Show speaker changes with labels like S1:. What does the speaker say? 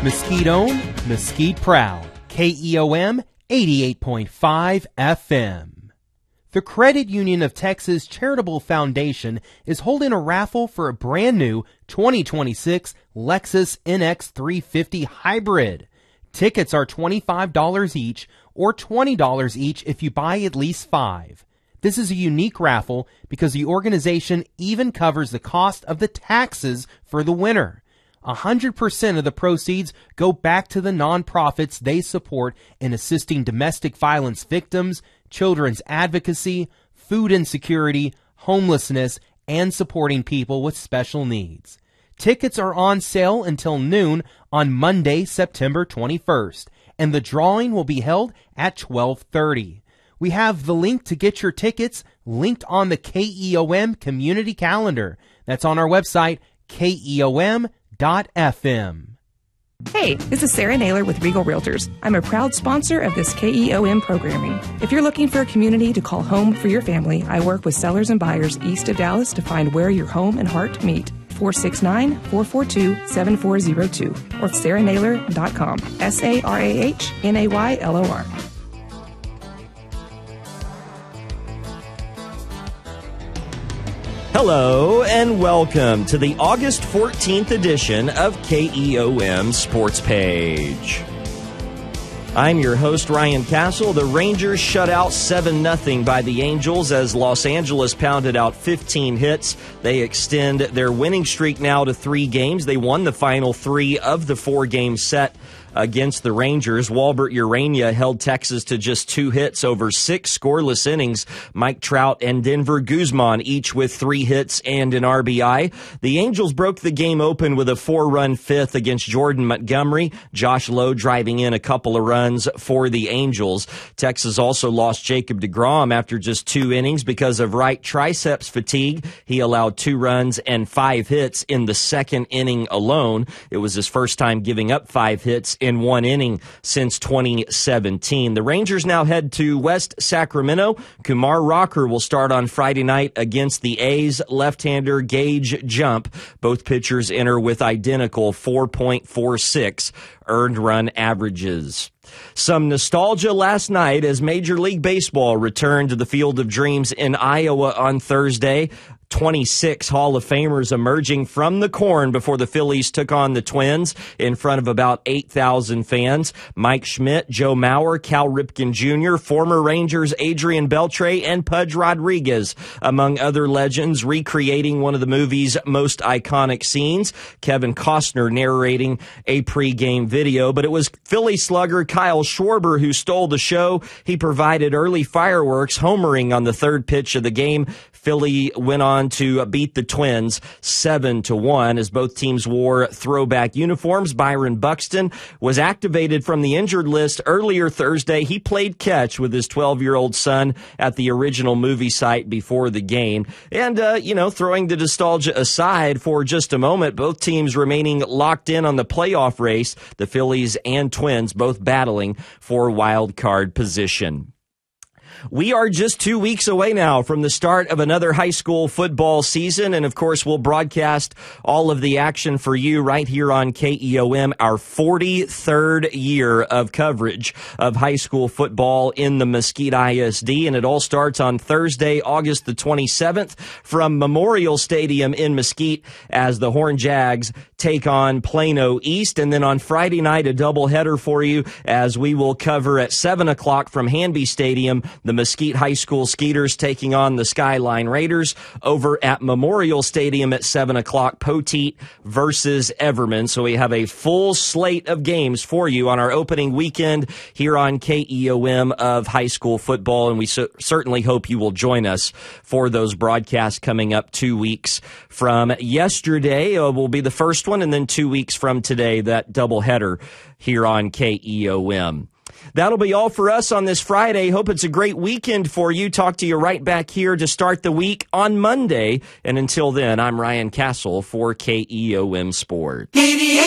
S1: Mesquite owned, Mesquite proud. KEOM 88.5 FM. The Credit Union of Texas Charitable Foundation is holding a raffle for a brand new 2026 Lexus NX 350 Hybrid. Tickets are $25 each or $20 each if you buy at least 5. This is a unique raffle because the organization even covers the cost of the taxes for the winner. 100% of the proceeds go back to the nonprofits they support in assisting domestic violence victims, children's advocacy, food insecurity, homelessness, and supporting people with special needs. Tickets are on sale until noon on Monday, September 21st, and the drawing will be held at 12:30. We have the link to get your tickets linked on the KEOM community calendar. That's on our website, KEOM.FM.
S2: Hey, this is Sarah Naylor with Regal Realtors. I'm a proud sponsor of this KEOM programming. If you're looking for a community to call home for your family, I work with sellers and buyers east of Dallas to find where your home and heart meet. 469-442-7402 or sarahnaylor.com. SARAHNAYLOR.
S3: Hello and welcome to the August 14th edition of KEOM Sports Page. I'm your host, Ryan Castle. The Rangers shut out 7-0 by the Angels as Los Angeles pounded out 15 hits. They extend their winning streak now to 3 games. They won the final 3 of the 4-game set against the Rangers. Walbert Urania held Texas to just 2 hits over 6 scoreless innings. Mike Trout and Denver Guzman each with 3 hits and an RBI. The Angels broke the game open with a 4-run 5th against Jordan Montgomery. Josh Lowe driving in a couple of runs for the Angels. Texas also lost Jacob deGrom after just 2 innings because of right triceps fatigue. He allowed 2 runs and 5 hits in the 2nd inning alone. It was his first time giving up 5 hits in 1 inning since 2017. The Rangers now head to West Sacramento. Kumar Rocker will start on Friday night against the A's. Left-hander Gage Jump. Both pitchers enter with identical 4.46 earned run averages. Some nostalgia last night as Major League Baseball returned to the Field of Dreams in Iowa on Thursday. 26 Hall of Famers emerging from the corn before the Phillies took on the Twins in front of about 8,000 fans. Mike Schmidt, Joe Mauer, Cal Ripken Jr., former Rangers Adrian Beltre, and Pudge Rodriguez, among other legends, recreating one of the movie's most iconic scenes. Kevin Costner narrating a pregame video, but it was Philly slugger Kyle Schwarber who stole the show. He provided early fireworks, homering on the 3rd pitch of the game. Philly went on to beat the Twins 7-1 as both teams wore throwback uniforms. Byron Buxton was activated from the injured list earlier Thursday. He played catch with his 12-year-old son at the original movie site before the game. And, throwing the nostalgia aside for just a moment, both teams remaining locked in on the playoff race, the Phillies and Twins both battling for wild card position. We are just 2 weeks away now from the start of another high school football season, and of course we'll broadcast all of the action for you right here on KEOM, our 43rd year of coverage of high school football in the Mesquite ISD, and it all starts on Thursday, August the 27th from Memorial Stadium in Mesquite as the Horned Jags take on Plano East, and then on Friday night a doubleheader for you as we will cover at 7 o'clock from Hanby Stadium the Mesquite High School Skeeters taking on the Skyline Raiders. Over at Memorial Stadium at 7 o'clock, Poteet versus Everman. So we have a full slate of games for you on our opening weekend here on KEOM of high school football, and we certainly hope you will join us for those broadcasts coming up 2 weeks from yesterday. Will be the first one, and then 2 weeks from today, that doubleheader here on KEOM. That'll be all for us on this Friday. Hope it's a great weekend for you. Talk to you right back here to start the week on Monday. And until then, I'm Ryan Castle for KEOM Sports.